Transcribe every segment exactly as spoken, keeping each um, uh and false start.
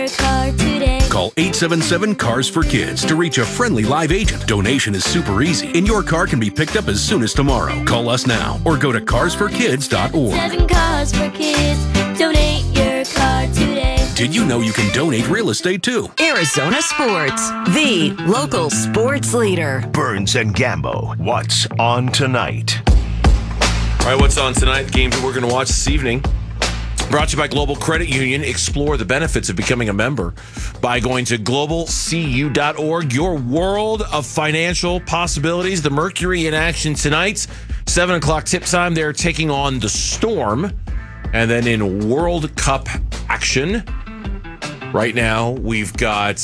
car today. Call eight seven seven, C A R S for Kids to reach a friendly live agent. Donation is super easy, and your car can be picked up as soon as tomorrow. Call us now or go to cars for kids dot org. Seven cars for kids. Donate your car today. Did you know you can donate real estate too? Arizona Sports, the local sports leader. Burns and Gambo, what's on tonight? All right, what's on tonight? The games that we're going to watch this evening. Brought to you by Global Credit Union. Explore the benefits of becoming a member by going to global c u dot org. Your world of financial possibilities. The Mercury in action tonight. seven o'clock tip time. They're taking on the Storm. And then in World Cup action, right now we've got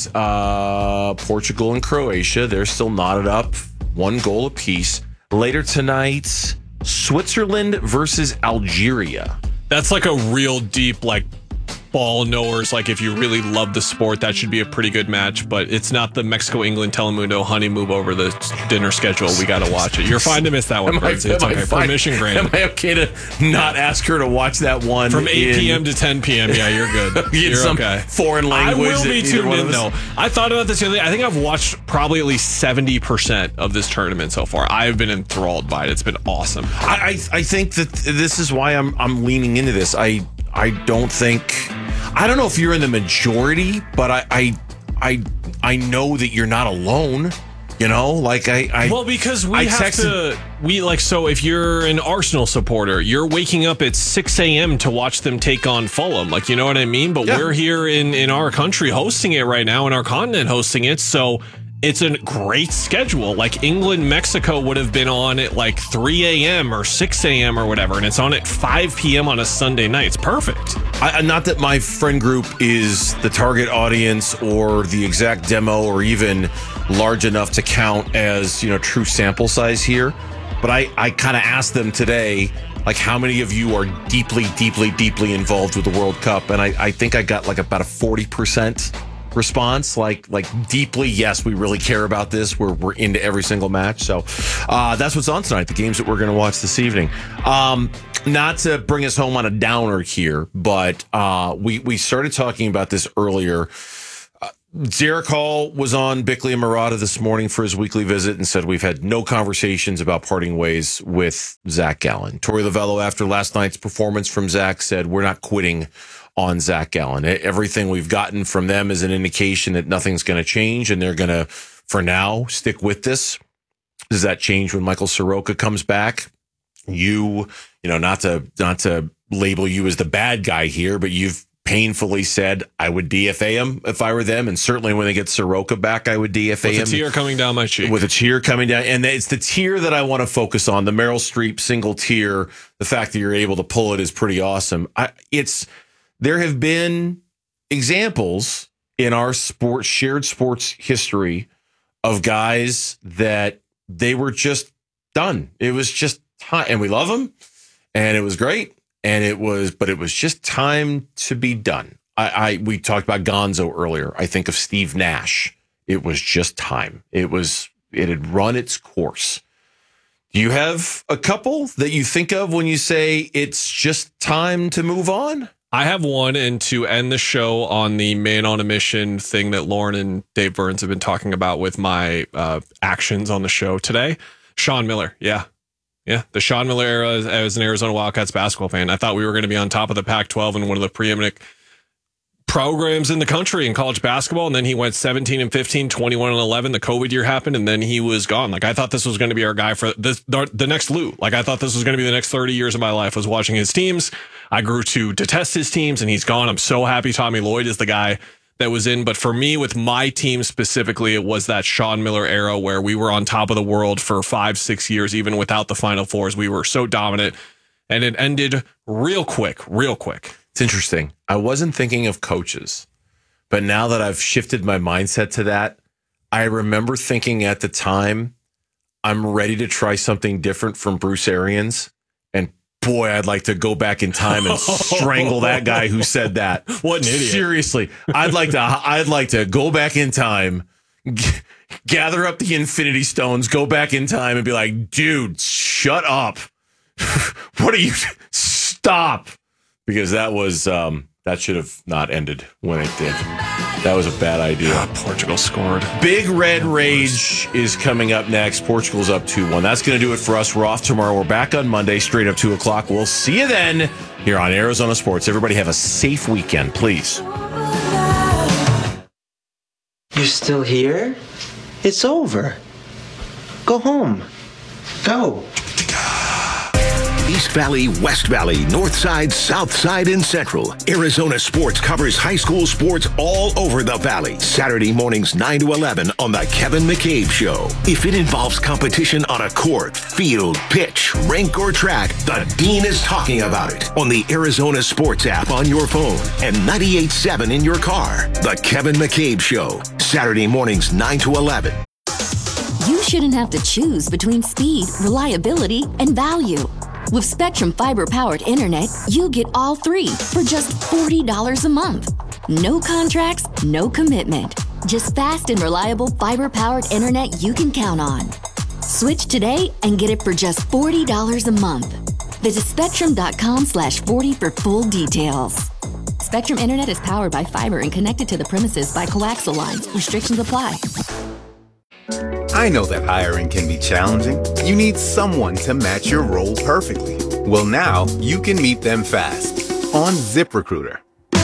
uh, Portugal and Croatia. They're still knotted up. One goal apiece. Later tonight, Switzerland versus Algeria. That's like a real deep, like, ball knowers. Like, if you really love the sport, that should be a pretty good match. But it's not the Mexico-England Telemundo honey move over the dinner schedule. We got to watch it. You're fine to miss that one, Birds. It's okay. Permission granted. Am I okay to not ask her to watch that one? From eight p.m. to ten p.m. Yeah, you're good. You're some okay. Foreign language. I will be tuned in, though. I thought about this the other day. I think I've watched probably at least seventy percent of this tournament so far. I've been enthralled by it. It's been awesome. I, I, I think that this is why I'm I'm leaning into this. I I don't think... I don't know if you're in the majority, but I, I, I, I know that you're not alone. You know, like I, I well, because we I have texted, to, we like, so if you're an Arsenal supporter, you're waking up at six a.m. to watch them take on Fulham. Like, you know what I mean? But yeah. We're here in, in our country hosting it right now, in our continent hosting it. So it's a great schedule. Like England, Mexico would have been on at like three a.m. or six a.m. or whatever. And it's on at five p.m. on a Sunday night. It's perfect. I, not that my friend group is the target audience or the exact demo or even large enough to count as, you know, true sample size here. But I, I kind of asked them today, like, how many of you are deeply, deeply, deeply involved with the World Cup? And I, I think I got like about a forty percent response, like like deeply, yes, we really care about this. We're we're into every single match. So uh, that's what's on tonight, the games that we're going to watch this evening. Um, not to bring us home on a downer here, but uh, we, we started talking about this earlier. Uh, Derek Hall was on Bickley and Murata this morning for his weekly visit and said we've had no conversations about parting ways with Zach Gallen. Torey Lovello, after last night's performance from Zach, said we're not quitting on Zach Gallen. Everything we've gotten from them is an indication that nothing's going to change, and they're going to, for now, stick with this. Does that change when Michael Soroka comes back? You, you know, not to not to label you as the bad guy here, but you've painfully said I would D F A him if I were them, and certainly when they get Soroka back, I would D F A him. With a tear coming down my cheek. With a tear coming down, and it's the tear that I want to focus on. The Meryl Streep single tear. The fact that you're able to pull it is pretty awesome. I, it's there have been examples in our sports shared sports history of guys that they were just done. It was just time, and we love them, and it was great. And it was, but it was just time to be done. I, I we talked about Gonzo earlier. I think of Steve Nash. It was just time. It was, it had run its course. Do you have a couple that you think of when you say it's just time to move on? I have one, and to end the show on the man on a mission thing that Lauren and Dave Burns have been talking about with my uh, actions on the show today. Sean Miller, yeah. Yeah, the Sean Miller era as, as an Arizona Wildcats basketball fan. I thought we were going to be on top of the Pac twelve and one of the preeminent programs in the country in college basketball. And then he went seventeen and fifteen, twenty-one and eleven. The COVID year happened, and then he was gone. Like, I thought this was going to be our guy for this, the, the next Lou. Like, I thought this was going to be the next thirty years of my life, was watching his teams. I grew to detest his teams, and he's gone. I'm so happy Tommy Lloyd is the guy that was in. But for me, with my team specifically, it was that Sean Miller era where we were on top of the world for five, six years, even without the Final Fours. We were so dominant, and it ended real quick, real quick. It's interesting. I wasn't thinking of coaches, but now that I've shifted my mindset to that, I remember thinking at the time, I'm ready to try something different from Bruce Arians. And boy, I'd like to go back in time and strangle that guy who said that. What an idiot. Seriously. I'd like to, I'd like to go back in time, g- gather up the Infinity Stones, go back in time and be like, dude, shut up. What are you? Stop. Because that was, um, That should have not ended when it did. That was a bad idea. Ah, Portugal scored. Big Red Rage is coming up next. Portugal's up two one. That's going to do it for us. We're off tomorrow. We're back on Monday, straight up two o'clock. We'll see you then here on Arizona Sports. Everybody have a safe weekend, please. You're still here? It's over. Go home. Go. East Valley, West Valley, North Side, South Side, and Central. Arizona Sports covers high school sports all over the Valley. Saturday mornings nine to eleven on The Kevin McCabe Show. If it involves competition on a court, field, pitch, rink, or track, the Dean is talking about it on the Arizona Sports app on your phone and ninety-eight point seven in your car. The Kevin McCabe Show. Saturday mornings nine to eleven. You shouldn't have to choose between speed, reliability, and value. With Spectrum fiber-powered internet, you get all three for just forty dollars a month. No contracts, no commitment. Just fast and reliable fiber-powered internet you can count on. Switch today and get it for just forty dollars a month. Visit spectrum.com slash 40 for full details. Spectrum Internet is powered by fiber and connected to the premises by coaxial lines. Restrictions apply. I know that hiring can be challenging. You need someone to match your role perfectly. Well, now you can meet them fast on ZipRecruiter.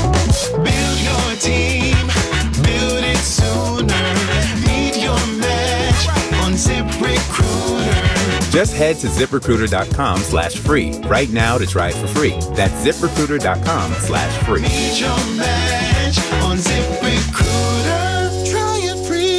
Build your team, build it sooner. Meet your match on ZipRecruiter. Just head to ZipRecruiter.com slash free right now to try it for free. That's ZipRecruiter.com slash free. Meet your match on ZipRecruiter. Try it free.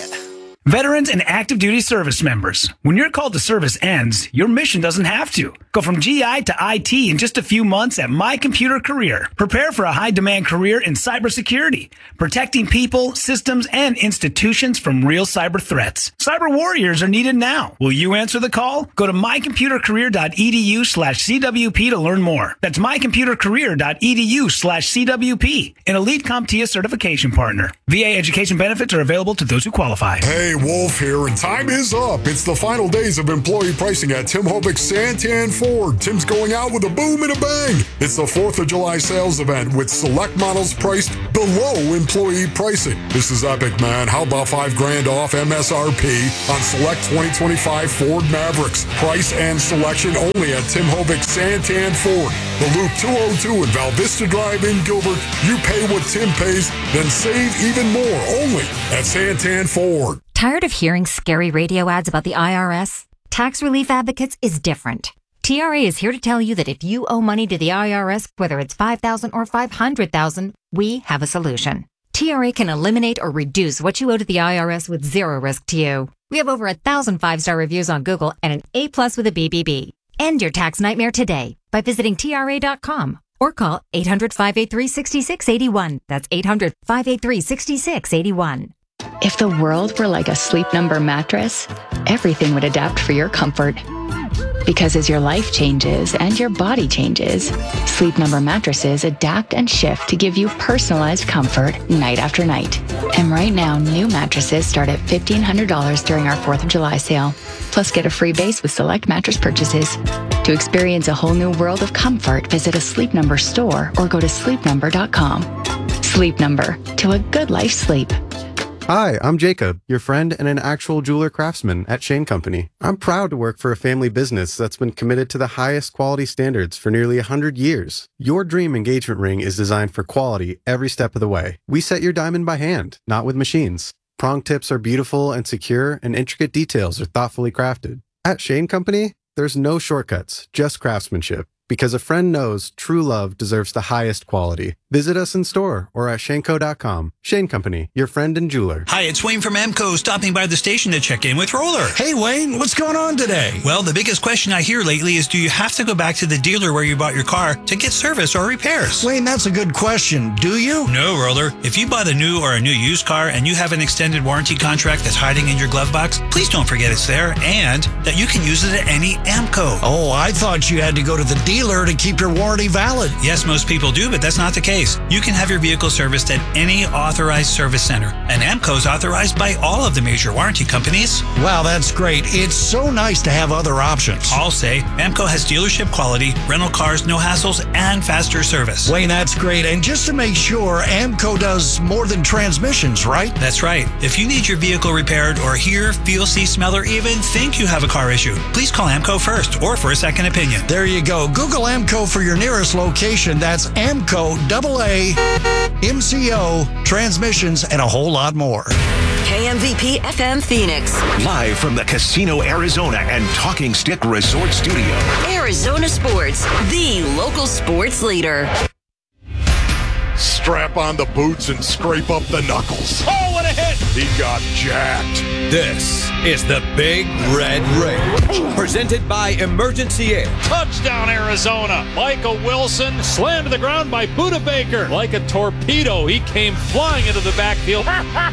Veterans and active duty service members, when your call to service ends, your mission doesn't have to. Go from G I to I T in just a few months at My Computer Career. Prepare for a high-demand career in cybersecurity, protecting people, systems, and institutions from real cyber threats. Cyber warriors are needed now. Will you answer the call? Go to mycomputercareer.edu slash CWP to learn more. That's mycomputercareer.edu slash CWP, an Elite CompTIA certification partner. V A education benefits are available to those who qualify. Hey, Wolf here, and time is up. It's the final days of employee pricing at Tim Hobik's Santan Ford. Tim's going out with a boom and a bang. It's the fourth of July sales event with select models priced below employee pricing. This is epic, man. How about five grand off M S R P on select twenty twenty-five Ford Mavericks? Price and selection only at Tim Hobik's Santan Ford. The Loop two oh two and Val Vista Drive in Gilbert. You pay what Tim pays, then save even more only at Santan Ford. Tired of hearing scary radio ads about the I R S? Tax Relief Advocates is different. T R A is here to tell you that if you owe money to the I R S, whether it's five thousand dollars or five hundred thousand dollars, we have a solution. T R A can eliminate or reduce what you owe to the I R S with zero risk to you. We have over a thousand five-star reviews on Google and an A plus with a B B B. End your tax nightmare today by visiting T R A dot com or call eight hundred, five eight three, six six eight one. That's eight hundred, five eight three, six six eight one. If the world were like a Sleep Number mattress, everything would adapt for your comfort. Because as your life changes and your body changes, Sleep Number mattresses adapt and shift to give you personalized comfort night after night. And right now, new mattresses start at fifteen hundred dollars during our fourth of July sale. Plus, get a free base with select mattress purchases. To experience a whole new world of comfort, visit a Sleep Number store or go to sleep number dot com. Sleep Number, to a good life sleep. Hi, I'm Jacob, your friend and an actual jeweler craftsman at Shane Company. I'm proud to work for a family business that's been committed to the highest quality standards for nearly one hundred years. Your dream engagement ring is designed for quality every step of the way. We set your diamond by hand, not with machines. Prong tips are beautiful and secure, and intricate details are thoughtfully crafted. At Shane Company, there's no shortcuts, just craftsmanship. Because a friend knows true love deserves the highest quality. Visit us in store or at Shaneco dot com. Shane Company, your friend and jeweler. Hi, it's Wayne from Emco, stopping by the station to check in with Roller. Hey, Wayne, what's going on today? Well, the biggest question I hear lately is, do you have to go back to the dealer where you bought your car to get service or repairs? Wayne, that's a good question. Do you? No, Roller. If you bought a new or a new used car and you have an extended warranty contract that's hiding in your glove box, please don't forget it's there and that you can use it at any Emco. Oh, I thought you had to go to the dealer to keep your warranty valid. Yes, most people do, but that's not the case. You can have your vehicle serviced at any authorized service center, and A M C O is authorized by all of the major warranty companies. Wow, that's great. It's so nice to have other options. I'll say A M C O has dealership quality, rental cars, no hassles, and faster service. Wayne, that's great. And just to make sure, A M C O does more than transmissions, right? That's right. If you need your vehicle repaired or hear, feel, see, smell, or even think you have a car issue, please call A M C O first or for a second opinion. There you go. Google A M C O for your nearest location. That's A M C O, double A, M C O, transmissions, and a whole lot more. K M V P F M Phoenix. Live from the Casino Arizona and Talking Stick Resort Studio. Arizona Sports, the local sports leader. Strap on the boots and scrape up the knuckles. Oh, what a hit! He got jacked. This is the Big Red Rage, presented by Emergency Air. Touchdown, Arizona. Michael Wilson slammed to the ground by Buda Baker. Like a torpedo, he came flying into the backfield.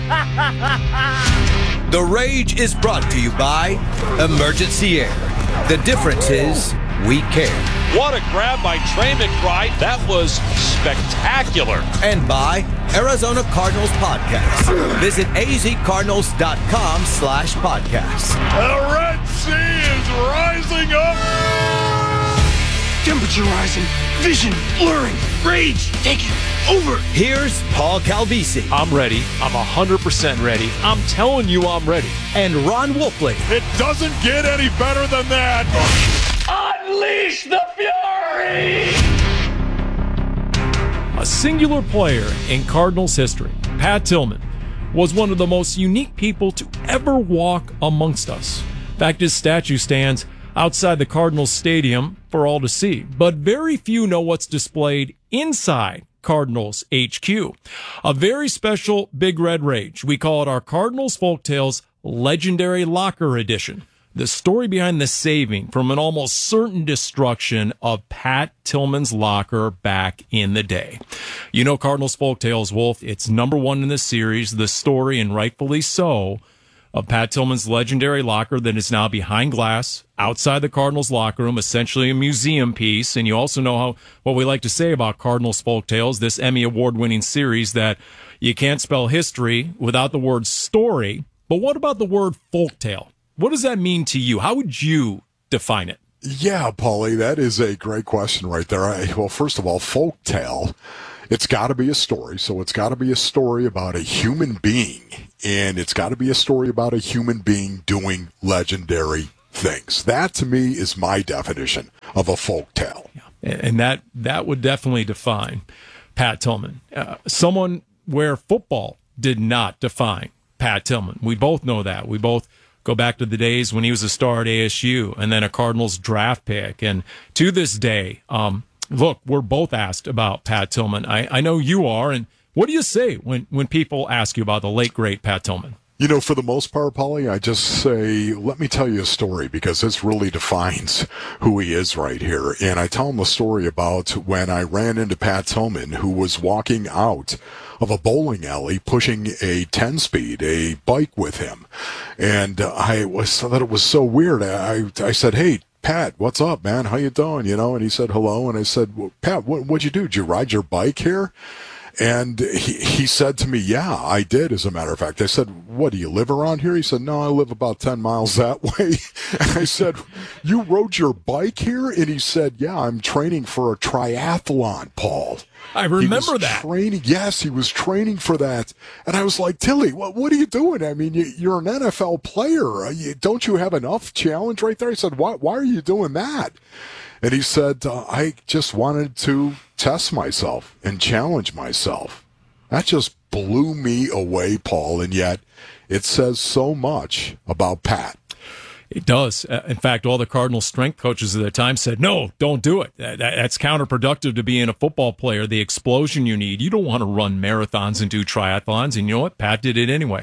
The Rage is brought to you by Emergency Air. The difference is we care. What a grab by Trey McBride. That was spectacular. And by Arizona Cardinals Podcast. Visit azcardinals.com slash podcast. The Red Sea is rising up. Temperature rising. Vision blurring. Rage taking over. Here's Paul Calvisi. I'm ready. I'm one hundred percent ready. I'm telling you I'm ready. And Ron Wolfley. It doesn't get any better than that. Unleash the fury! A singular player in Cardinals history, Pat Tillman, was one of the most unique people to ever walk amongst us. In fact, his statue stands outside the Cardinals stadium for all to see, but very few know what's displayed inside Cardinals H Q. A very special Big Red Rage. We call it our Cardinals Folktales Legendary Locker Edition. The story behind the saving from an almost certain destruction of Pat Tillman's locker back in the day. You know Cardinals Folktales, Wolf. It's number one in the series, the story, and rightfully so, of Pat Tillman's legendary locker that is now behind glass outside the Cardinals locker room, essentially a museum piece. And you also know how what we like to say about Cardinals Folktales, this Emmy Award-winning series, that you can't spell history without the word story. But what about the word folktale? What does that mean to you? How would you define it? Yeah, Paulie, that is a great question right there. I, well, first of all, folktale, it's got to be a story. So it's got to be a story about a human being, and it's got to be a story about a human being doing legendary things. That, to me, is my definition of a folktale. Yeah. And that, that would definitely define Pat Tillman. Uh, someone where football did not define Pat Tillman. We both know that. We both go back to the days when he was a star at A S U and then a Cardinals draft pick. And to this day, um, look, we're both asked about Pat Tillman. I, I know you are. And what do you say when, when people ask you about the late, great Pat Tillman? You know, for the most part, Paulie, I just say, let me tell you a story because this really defines who he is right here. And I tell him a story about when I ran into Pat Tillman, who was walking out of a bowling alley pushing a ten-speed, a bike with him. And I was thought it was so weird. I, I said, hey, Pat, what's up, man? How you doing? You know, and he said hello. And I said, well, Pat, what, what'd you do? Did you ride your bike here? And he, he said to me, yeah, I did, as a matter of fact. I said, what, do you live around here? He said, no, I live about ten miles that way. And I said, you rode your bike here? And he said, yeah, I'm training for a triathlon, Paul. I remember he was that. Training, yes, he was training for that. And I was like, Tilly, what, what are you doing? I mean, you, you're an N F L player. Uh, you, don't you have enough challenge right there? I said, why, why are you doing that? And he said, uh, I just wanted to test myself and challenge myself. That just blew me away, Paul, and yet it says so much about Pat. It does. Uh, in fact, all the Cardinals strength coaches at the time said, no, don't do it. That, that, that's counterproductive to being a football player. The explosion you need. You don't want to run marathons and do triathlons. And you know what? Pat did it anyway.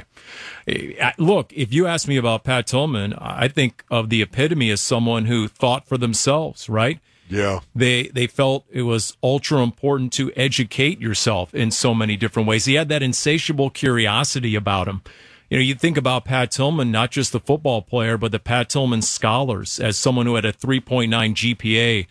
Uh, look, if you ask me about Pat Tillman, I think of the epitome as someone who thought for themselves, right? Yeah. They they felt it was ultra important to educate yourself in so many different ways. He had that insatiable curiosity about him. You know, you think about Pat Tillman, not just the football player, but the Pat Tillman scholars, as someone who had a three point nine G P A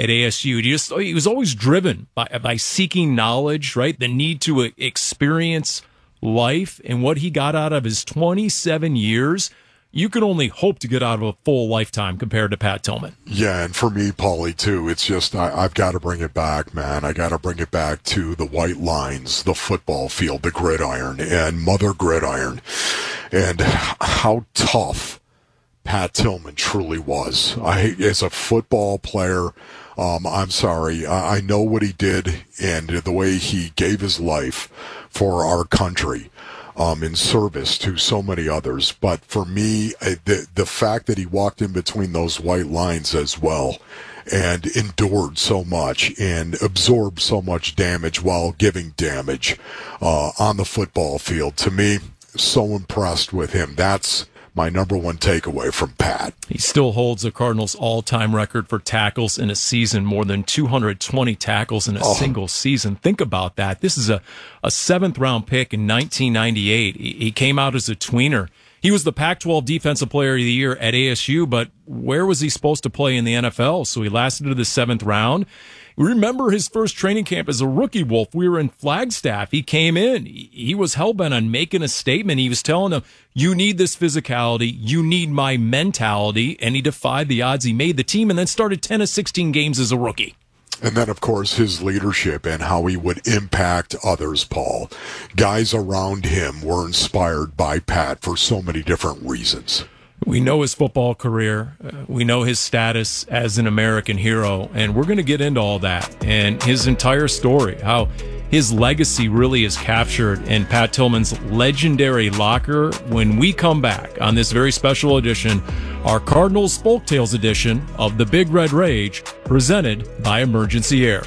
at A S U. He, just, he was always driven by, by seeking knowledge, right? The need to experience life, and what he got out of his twenty-seven years. You can only hope to get out of a full lifetime compared to Pat Tillman. Yeah, and for me, Paulie, too, it's just I, I've got to bring it back, man. I got to bring it back to the white lines, the football field, the gridiron, and Mother Gridiron, and how tough Pat Tillman truly was. I, as a football player, um, I'm sorry, I, I know what he did and the way he gave his life for our country. Um, in service to so many others. But for me, uh, the the fact that he walked in between those white lines as well and endured so much and absorbed so much damage while giving damage uh, on the football field, to me, so impressed with him. That's my number one takeaway from Pat. He still holds the Cardinals' all-time record for tackles in a season, more than two hundred twenty tackles in a oh. single season. Think about that. This is a, a seventh-round pick in nineteen ninety-eight. He, he came out as a tweener. He was the Pac twelve Defensive Player of the Year at A S U, but where was he supposed to play in the N F L? So he lasted to the seventh round. Remember his first training camp as a rookie, Wolf. We were in Flagstaff. He came in. He was hell-bent on making a statement. He was telling them, you need this physicality. You need my mentality. And he defied the odds. He made the team and then started ten of sixteen games as a rookie. And then, of course, his leadership and how he would impact others, Paul. Guys around him were inspired by Pat for so many different reasons. We know his football career. Uh, we know his status as an American hero, and we're going to get into all that and his entire story, how his legacy really is captured in Pat Tillman's legendary locker when we come back on this very special edition, our Cardinals Folktales edition of the Big Red Rage, presented by Emergency Air.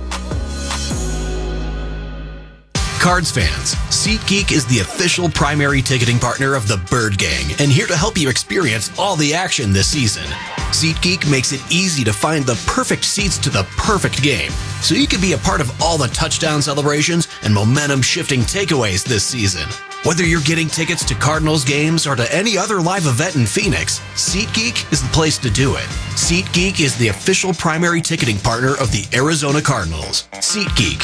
Cards fans, SeatGeek is the official primary ticketing partner of the Bird Gang and here to help you experience all the action this season. SeatGeek makes it easy to find the perfect seats to the perfect game, so you can be a part of all the touchdown celebrations and momentum-shifting takeaways this season. Whether you're getting tickets to Cardinals games or to any other live event in Phoenix, SeatGeek is the place to do it. SeatGeek is the official primary ticketing partner of the Arizona Cardinals. SeatGeek.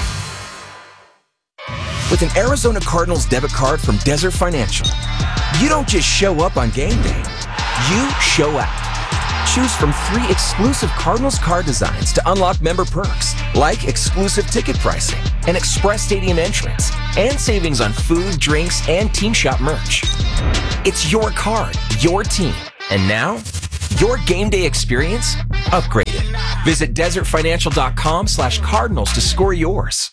With an Arizona Cardinals debit card from Desert Financial, you don't just show up on game day, you show out. Choose from three exclusive Cardinals card designs to unlock member perks, like exclusive ticket pricing, an express stadium entrance, and savings on food, drinks, and team shop merch. It's your card, your team, and now, your game day experience upgraded. Visit desertfinancial.com slash cardinals to score yours.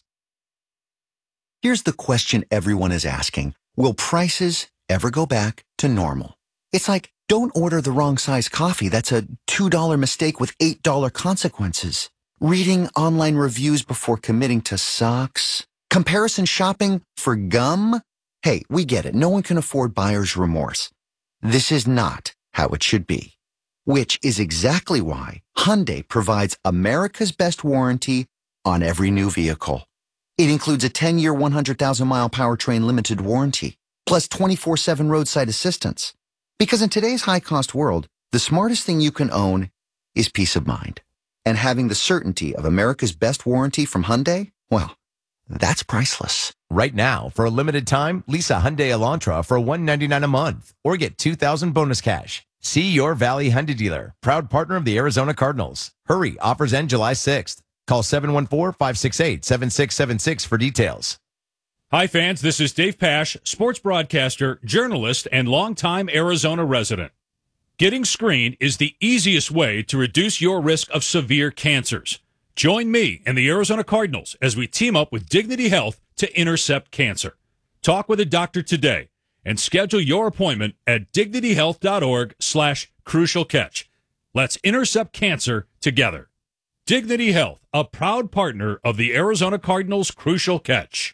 Here's the question everyone is asking. Will prices ever go back to normal? It's like, don't order the wrong size coffee. That's a two dollar mistake with eight dollar consequences. Reading online reviews before committing to socks. Comparison shopping for gum. Hey, we get it. No one can afford buyer's remorse. This is not how it should be. Which is exactly why Hyundai provides America's best warranty on every new vehicle. It includes a ten-year, one hundred thousand mile powertrain limited warranty, plus twenty-four seven roadside assistance. Because in today's high-cost world, the smartest thing you can own is peace of mind. And having the certainty of America's best warranty from Hyundai, well, that's priceless. Right now, for a limited time, lease a Hyundai Elantra for one hundred ninety-nine dollars a month or get two thousand dollars bonus cash. See your Valley Hyundai dealer, proud partner of the Arizona Cardinals. Hurry, offers end July sixth. Call seven one four, five six eight, seven six seven six for details. Hi, fans. This is Dave Pasch, sports broadcaster, journalist, and longtime Arizona resident. Getting screened is the easiest way to reduce your risk of severe cancers. Join me and the Arizona Cardinals as we team up with Dignity Health to intercept cancer. Talk with a doctor today and schedule your appointment at dignityhealth.org slash crucial catch. Let's intercept cancer together. Dignity Health, a proud partner of the Arizona Cardinals' Crucial Catch.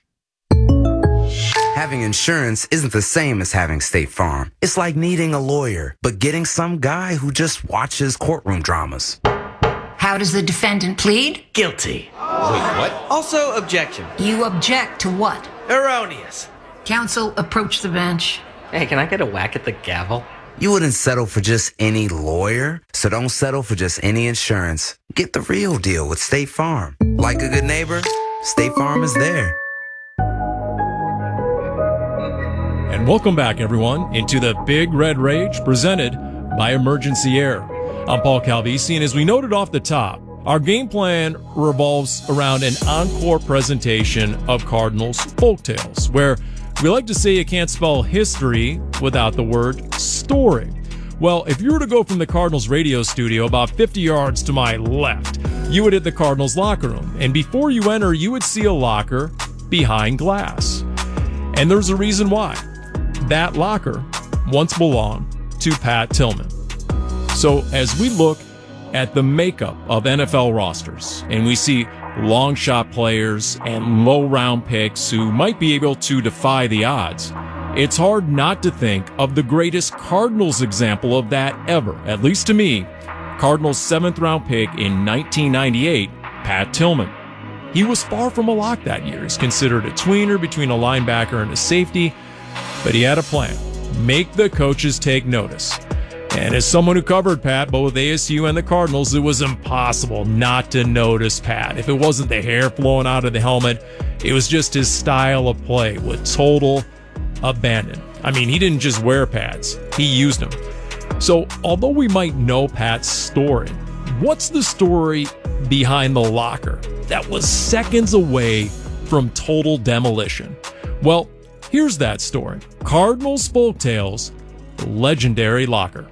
Having insurance isn't the same as having State Farm. It's like needing a lawyer, but getting some guy who just watches courtroom dramas. How does the defendant plead? Guilty. Wait, what? Also, objection. You object to what? Erroneous. Counsel, approach the bench. Hey, can I get a whack at the gavel? You wouldn't settle for just any lawyer, so don't settle for just any insurance. Get the real deal with State Farm. Like a good neighbor, State Farm is there. And welcome back, everyone, into the Big Red Rage presented by Emergency Air. I'm Paul Calvisi, and as we noted off the top, our game plan revolves around an encore presentation of Cardinals folktales, where we like to say you can't spell history without the word story. Well, if you were to go from the Cardinals radio studio about fifty yards to my left, you would hit the Cardinals locker room. And before you enter, you would see a locker behind glass. And there's a reason why. That locker once belonged to Pat Tillman. So as we look at the makeup of N F L rosters, and we see long shot players and low round picks who might be able to defy the odds, it's hard not to think of the greatest Cardinals example of that ever, at least to me, Cardinals seventh round pick in nineteen ninety-eight, Pat Tillman. He was far from a lock that year. He's considered a tweener between a linebacker and a safety, but he had a plan. Make the coaches take notice. And as someone who covered Pat, both A S U and the Cardinals, it was impossible not to notice Pat. If it wasn't the hair flowing out of the helmet, it was just his style of play with total abandon. I mean, he didn't just wear pads, he used them. So although we might know Pat's story, what's the story behind the locker that was seconds away from total demolition? Well, here's that story. Cardinals Folktales, legendary locker.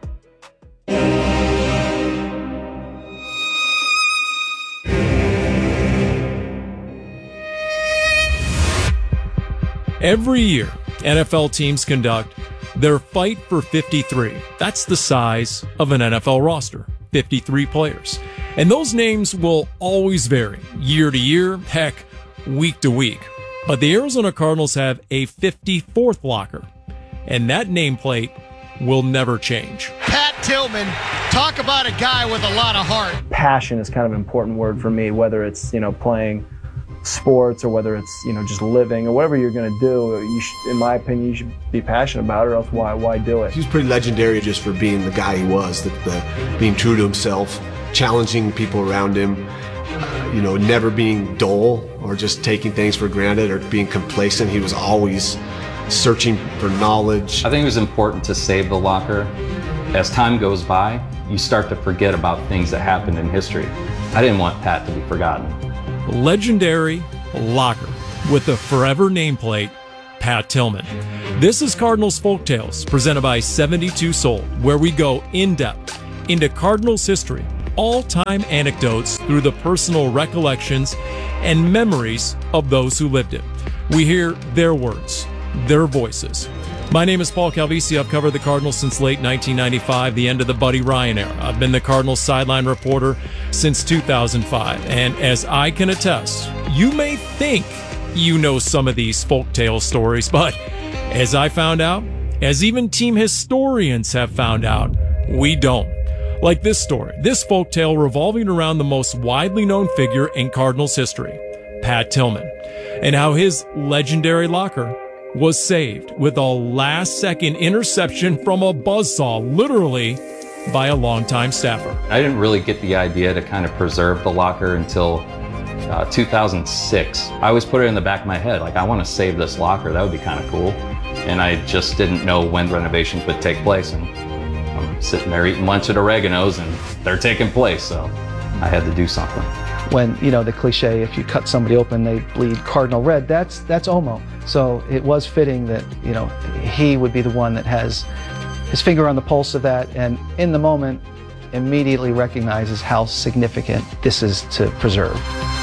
Every year, N F L teams conduct their Fight for fifty-three. That's the size of an N F L roster, fifty-three players. And those names will always vary, year to year, heck, week to week. But the Arizona Cardinals have a fifty-fourth locker, and that nameplate will never change. Pat Tillman, talk about a guy with a lot of heart. Passion is kind of an important word for me, whether it's, you know, playing sports or whether it's, you know, just living or whatever you're going to do. You should, in my opinion, you should be passionate about it, or else why why do it? He was pretty legendary just for being the guy he was, the, the being true to himself, challenging people around him, uh, you know, never being dull or just taking things for granted or being complacent. He was always searching for knowledge. I think it was important to save the locker. As time goes by, you start to forget about things that happened in history. I didn't want Pat to be forgotten. Legendary locker with the forever nameplate, Pat Tillman. This is Cardinals Folktales, presented by seventy-two Sold, where we go in-depth into Cardinals history, all-time anecdotes through the personal recollections and memories of those who lived it. We hear their words, their voices. My name is Paul Calvisi. I've covered the Cardinals since late nineteen ninety-five, the end of the Buddy Ryan era. I've been the Cardinals sideline reporter since two thousand five. And as I can attest, you may think you know some of these folktale stories, but as I found out, as even team historians have found out, we don't. Like this story, this folktale revolving around the most widely known figure in Cardinals history, Pat Tillman, and how his legendary locker was saved with a last-second interception from a buzzsaw, literally by a longtime staffer. I didn't really get the idea to kind of preserve the locker until uh, two thousand six. I always put it in the back of my head, like, I want to save this locker. That would be kind of cool. And I just didn't know when renovations would take place. And I'm sitting there eating lunch at Oregano's, and they're taking place, so I had to do something. When, you know, the cliche, if you cut somebody open, they bleed cardinal red, that's that's Omo. So it was fitting that, you know, he would be the one that has his finger on the pulse of that, and in the moment, immediately recognizes how significant this is to preserve.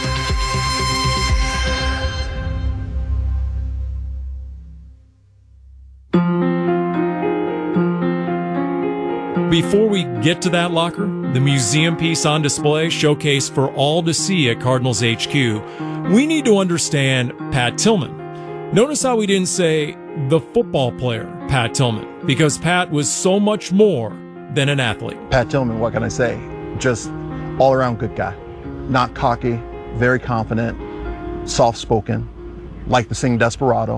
Before we get to that locker, the museum piece on display showcased for all to see at Cardinals H Q, we need to understand Pat Tillman. Notice how we didn't say the football player, Pat Tillman, because Pat was so much more than an athlete. Pat Tillman, what can I say? Just all-around good guy. Not cocky, very confident, soft-spoken, liked to sing Desperado,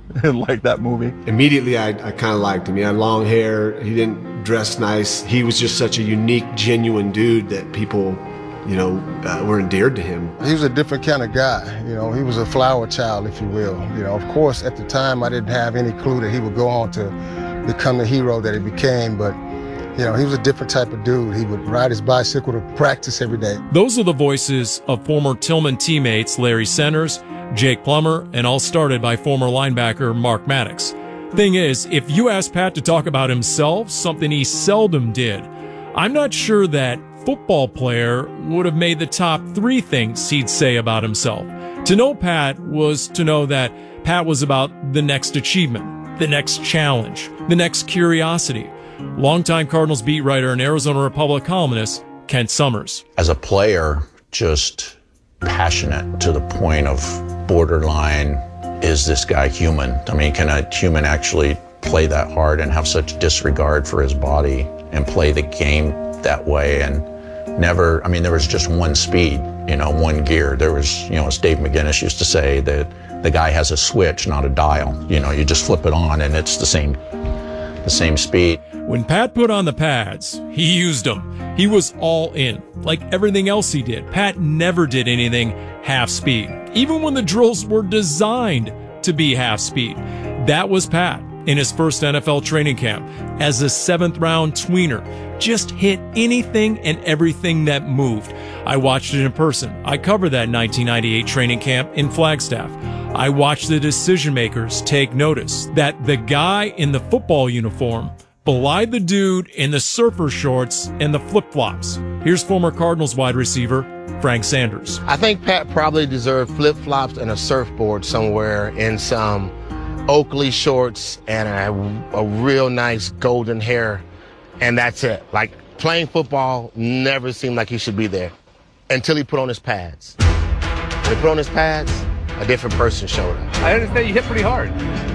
like that movie. Immediately, I, I kind of liked him. He had long hair. He didn't dress nice. He was just such a unique, genuine dude that people, you know, uh, were endeared to him. He was a different kind of guy. You know, he was a flower child, if you will. You know, of course, at the time, I didn't have any clue that he would go on to become the hero that he became, but you know, he was a different type of dude. He would ride his bicycle to practice every day. Those are the voices of former Tillman teammates Larry Centers, Jake Plummer, and all started by former linebacker Mark Maddox. Thing is, if you ask Pat to talk about himself, something he seldom did, I'm not sure that football player would have made the top three things he'd say about himself. To know Pat was to know that Pat was about the next achievement, the next challenge, the next curiosity. Longtime Cardinals beat writer and Arizona Republic columnist Kent Summers. As a player, just passionate to the point of borderline, is this guy human? I mean, can a human actually play that hard and have such disregard for his body and play the game that way? And never, I mean, there was just one speed, you know, one gear. There was, you know, as Dave McGinnis used to say, that the guy has a switch, not a dial. You know, you just flip it on and it's the same, the same speed. When Pat put on the pads, he used them. He was all in. Like everything else he did, Pat never did anything half speed, even when the drills were designed to be half speed. That was Pat in his first N F L training camp as a seventh round tweener. Just hit anything and everything that moved. I watched it in person. I covered that nineteen ninety-eight training camp in Flagstaff. I watched the decision makers take notice that the guy in the football uniform belied the dude in the surfer shorts and the flip-flops. Here's former Cardinals wide receiver Frank Sanders. I think Pat probably deserved flip-flops and a surfboard somewhere in some Oakley shorts and a, a real nice golden hair, and that's it. Like, playing football never seemed like he should be there until he put on his pads. When he put on his pads, a different person showed up. I understand you hit pretty hard.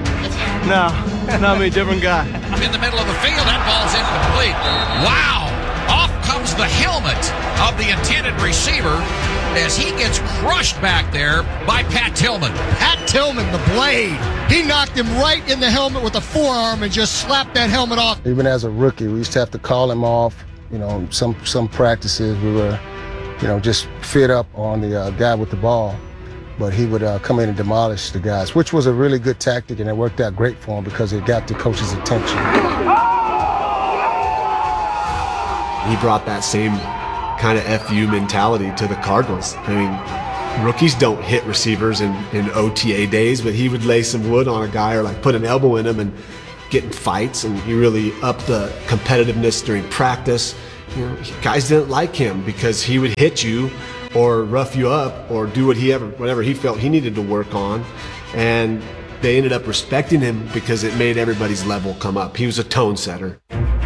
No, not me, different guy. In the middle of the field, that ball's incomplete. Wow! Off comes the helmet of the intended receiver as he gets crushed back there by Pat Tillman. Pat Tillman, the blade. He knocked him right in the helmet with a forearm and just slapped that helmet off. Even as a rookie, we used to have to call him off. You know, some some practices we were, you know, just fit up on the uh, guy with the ball. But he would uh, come in and demolish the guys, which was a really good tactic, and it worked out great for him because it got the coach's attention. He brought that same kind of F U mentality to the Cardinals. I mean, rookies don't hit receivers in, in O T A days, but he would lay some wood on a guy or like put an elbow in him and get in fights, and he really upped the competitiveness during practice. You know, guys didn't like him because he would hit you or rough you up or do what he ever, whatever he felt he needed to work on. And they ended up respecting him because it made everybody's level come up. He was a tone setter.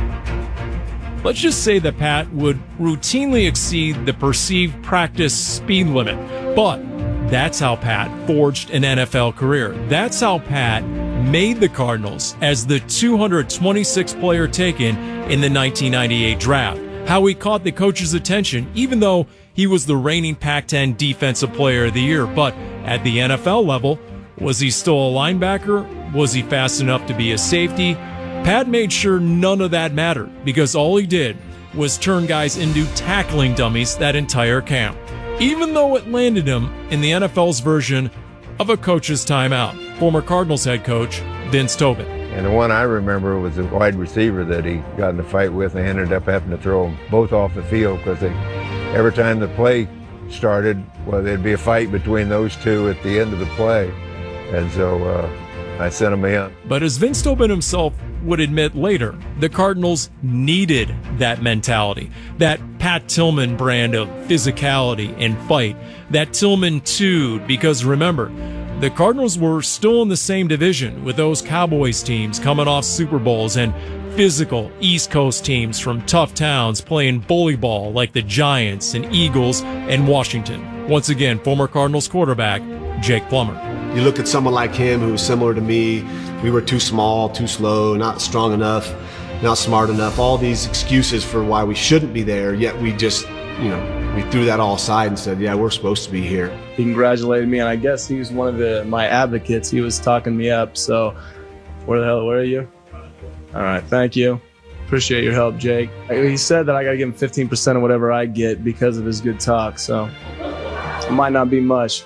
Let's just say that Pat would routinely exceed the perceived practice speed limit. But that's how Pat forged an N F L career. That's how Pat made the Cardinals as the two hundred twenty-sixth player taken in the nineteen ninety-eight draft. How he caught the coach's attention, even though he was the reigning Pac ten Defensive Player of the Year. But at the N F L level, was he still a linebacker? Was he fast enough to be a safety? Pat made sure none of that mattered because all he did was turn guys into tackling dummies that entire camp, even though it landed him in the N F L's version of a coach's timeout. Former Cardinals head coach Vince Tobin. And the one I remember was a wide receiver that he got in a fight with and ended up having to throw them both off the field because they every time the play started, well, there'd be a fight between those two at the end of the play. And so uh, I sent him in. But as Vince Tobin himself would admit later, the Cardinals needed that mentality, that Pat Tillman brand of physicality and fight, that Tillman too, because remember, the Cardinals were still in the same division with those Cowboys teams coming off Super Bowls and physical East Coast teams from tough towns playing bully ball like the Giants and Eagles and Washington. Once again, former Cardinals quarterback Jake Plummer. You look at someone like him who was similar to me. We were too small, too slow, not strong enough. not smart enough, all these excuses for why we shouldn't be there, yet we just, you know, we threw that all aside and said, yeah, we're supposed to be here. He congratulated me, and I guess he was one of the my advocates. He was talking me up, so where the hell, where are you? All right, thank you. Appreciate your help, Jake. He said that I got to give him fifteen percent of whatever I get because of his good talk, so it might not be much.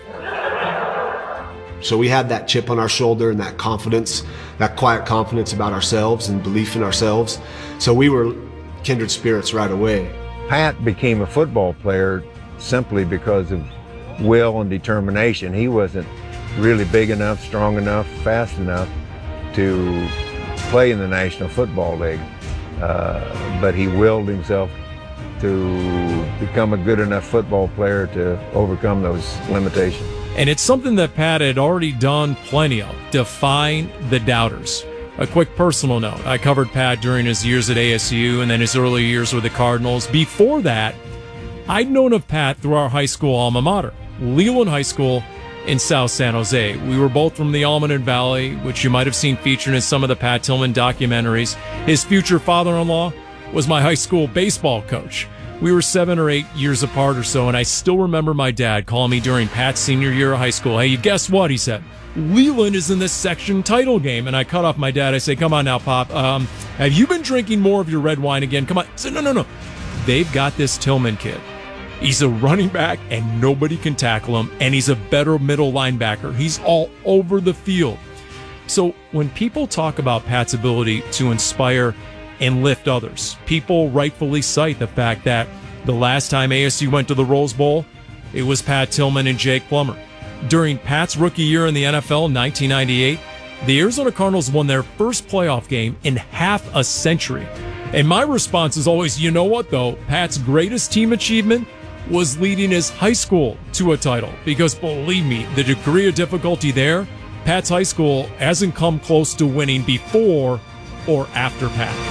So we had that chip on our shoulder and that confidence, that quiet confidence about ourselves and belief in ourselves. So we were kindred spirits right away. Pat became a football player simply because of will and determination. He wasn't really big enough, strong enough, fast enough to play in the National Football League. Uh, but he willed himself to become a good enough football player to overcome those limitations. And it's something that Pat had already done plenty of, define the doubters. A quick personal note, I covered Pat during his years at A S U and then his early years with the Cardinals. Before that, I'd known of Pat through our high school alma mater, Leland High School in South San Jose. We were both from the Almaden Valley, which you might have seen featured in some of the Pat Tillman documentaries. His future father-in-law was my high school baseball coach. We were seven or eight years apart or so, and I still remember my dad calling me during Pat's senior year of high school. Hey, you guess what? He said, Leland is in this section title game. And I cut off my dad. I say, come on now, Pop. Um, have you been drinking more of your red wine again? Come on. I said, no, no, no. They've got this Tillman kid. He's a running back, and nobody can tackle him, and he's a better middle linebacker. He's all over the field. So when people talk about Pat's ability to inspire and lift others, people rightfully cite the fact that the last time A S U went to the Rose Bowl, it was Pat Tillman and Jake Plummer. During Pat's rookie year in the N F L in nineteen ninety-eight, the Arizona Cardinals won their first playoff game in half a century. And my response is always, you know what though, Pat's greatest team achievement was leading his high school to a title. Because believe me, the degree of difficulty there, Pat's high school hasn't come close to winning before or after Pat.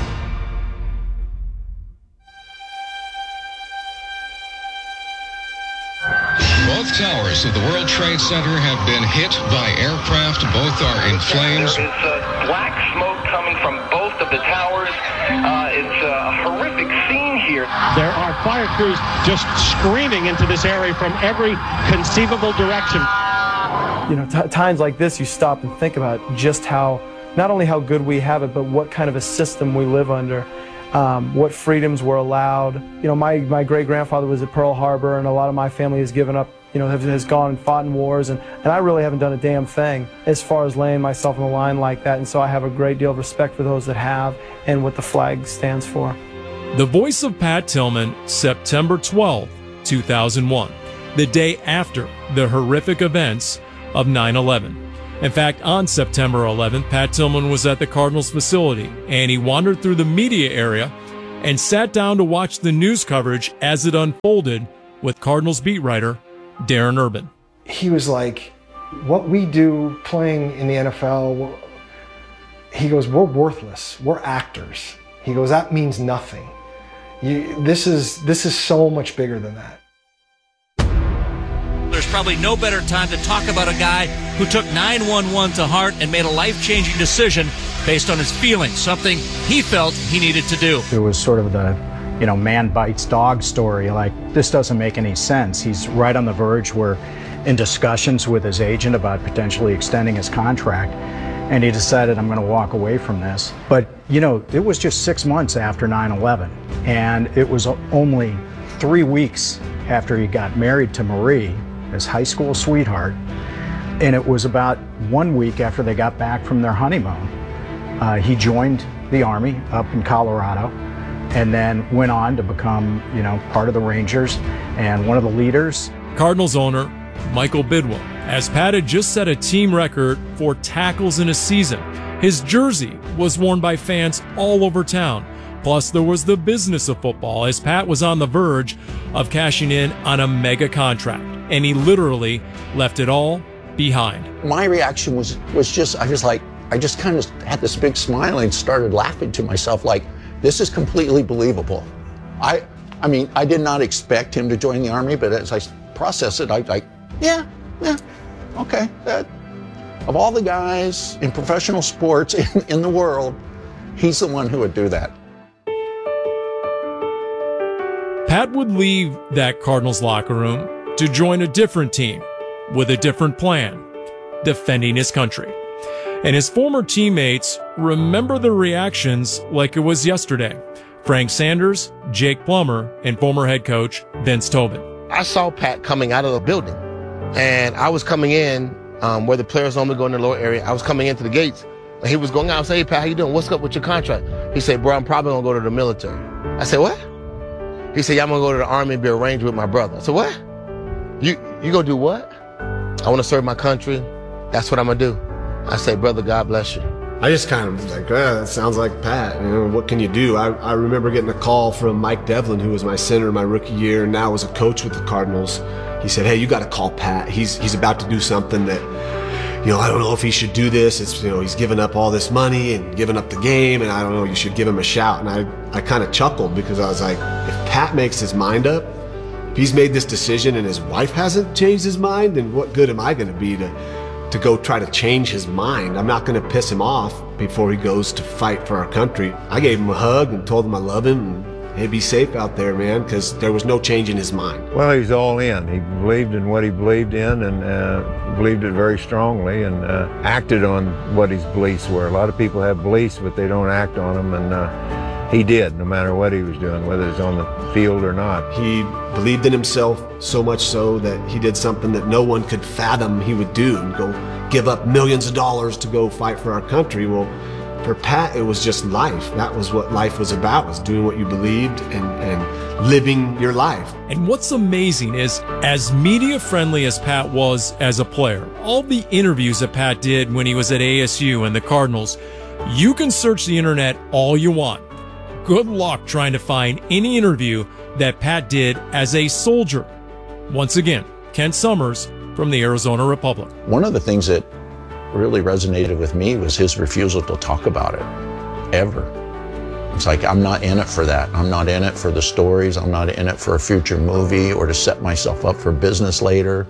Both towers of the World Trade Center have been hit by aircraft. Both are in flames. There is uh, black smoke coming from both of the towers. Uh, it's a horrific scene here. There are fire crews just screaming into this area from every conceivable direction. You know, t- times like this, you stop and think about just how, not only how good we have it, but what kind of a system we live under. Um, what freedoms were allowed. You know, my, my great-grandfather was at Pearl Harbor, and a lot of my family has given up, you know, has, has gone and fought in wars, and, and I really haven't done a damn thing as far as laying myself on the line like that, and so I have a great deal of respect for those that have and what the flag stands for. The voice of Pat Tillman, September twelfth, two thousand one, the day after the horrific events of nine eleven. In fact, on September eleventh, Pat Tillman was at the Cardinals facility, and he wandered through the media area and sat down to watch the news coverage as it unfolded with Cardinals beat writer Darren Urban. He was like, what we do playing in the N F L, he goes, we're worthless. We're actors. He goes, that means nothing. You, this is, this is so much bigger than that. There's probably no better time to talk about a guy who took nine one one to heart and made a life-changing decision based on his feelings, something he felt he needed to do. It was sort of the, you know, man bites dog story. Like, this doesn't make any sense. He's right on the verge. We're in discussions with his agent about potentially extending his contract, and he decided, I'm going to walk away from this. But, you know, it was just six months after nine eleven, and it was only three weeks after he got married to Marie, his high school sweetheart, and it was about one week after they got back from their honeymoon. Uh, he joined the Army up in Colorado, and then went on to become, you know, part of the Rangers and one of the leaders. Cardinals owner Michael Bidwell, as Pat had just set a team record for tackles in a season. His jersey was worn by fans all over town. Plus, there was the business of football, as Pat was on the verge of cashing in on a mega contract, and he literally left it all behind. My reaction was was just, I was like, I just kind of had this big smile and started laughing to myself like, this is completely believable. I I mean, I did not expect him to join the Army, but as I process it, I like, yeah, yeah, okay. That, of all the guys in professional sports in, in the world, He's the one who would do that. Pat would leave that Cardinals locker room to join a different team with a different plan, defending his country. And his former teammates remember the reactions like it was yesterday. Frank Sanders, Jake Plummer, and former head coach Vince Tobin. I saw Pat coming out of the building, and I was coming in um, where the players normally go in the lower area. I was coming into the gates, and he was going out and saying, "Hey, Pat, how you doing? What's up with your contract?" He said, "Bro, I'm probably going to go to the military." I said, "What?" He said, "Yeah, I'm going to go to the Army and be arranged with my brother." I said, "What? You you going to do what?" "I want to serve my country. That's what I'm going to do." I said, "Brother, God bless you." I just kind of was like, ah, that sounds like Pat. You know, what can you do? I, I remember getting a call from Mike Devlin, who was my center my rookie year and now was a coach with the Cardinals. He said, "Hey, you got to call Pat. He's he's about to do something that, you know, I don't know if he should do this. It's, you know, he's giving up all this money and giving up the game, and I don't know, you should give him a shout." And I, I kind of chuckled because I was like, if Pat makes his mind up, if he's made this decision and his wife hasn't changed his mind, then what good am I going to be to to go try to change his mind? I'm not going to piss him off before he goes to fight for our country. I gave him a hug and told him I love him, and hey, be safe out there, man, because there was no change in his mind. Well, he's all in. He believed in what he believed in, and uh, believed it very strongly, and uh, acted on what his beliefs were. A lot of people have beliefs, but they don't act on them, and uh, he did, no matter what he was doing, whether it's on the field or not. He believed in himself so much so that he did something that no one could fathom he would do, and go give up millions of dollars to go fight for our country. Well, for Pat, it was just life. That was what life was about, was doing what you believed and, and living your life. And what's amazing is, as media friendly as Pat was as a player, all the interviews that Pat did when he was at A S U and the Cardinals, you can search the internet all you want. Good luck trying to find any interview that Pat did as a soldier. Once again, Kent Summers from the Arizona Republic. One of the things that really resonated with me was his refusal to talk about it, ever. It's like, I'm not in it for that. I'm not in it for the stories. I'm not in it for a future movie or to set myself up for business later.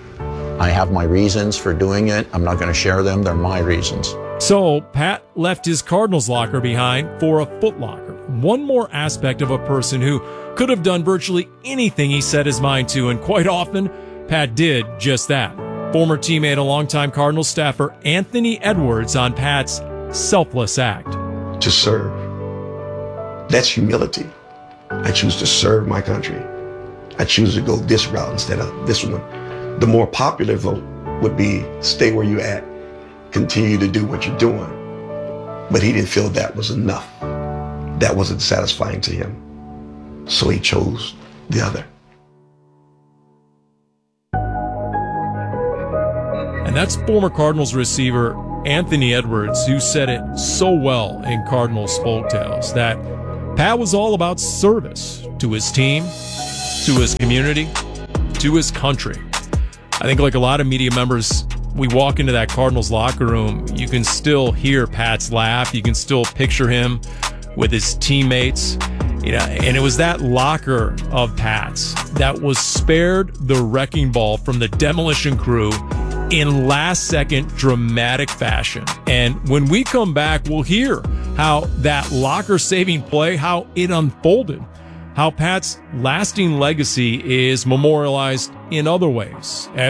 I have my reasons for doing it. I'm not going to share them. They're my reasons. So Pat left his Cardinals locker behind for a Foot Locker. One more aspect of a person who could have done virtually anything he set his mind to, and quite often, Pat did just that. Former teammate and longtime Cardinals staffer Anthony Edwards on Pat's selfless act. To serve. That's humility. I choose to serve my country. I choose to go this route instead of this one. The more popular vote would be stay where you're at. Continue to do what you're doing. But he didn't feel that was enough. That wasn't satisfying to him. So he chose the other. And that's former Cardinals receiver Anthony Edwards, who said it so well in Cardinals Folktales, that Pat was all about service to his team, to his community, to his country. I think, like a lot of media members, we walk into that Cardinals locker room, you can still hear Pat's laugh. You can still picture him with his teammates. You know, and it was that locker of Pat's that was spared the wrecking ball from the demolition crew in last-second dramatic fashion. And when we come back, we'll hear how that locker-saving play, how it unfolded, how Pat's lasting legacy is memorialized in other ways.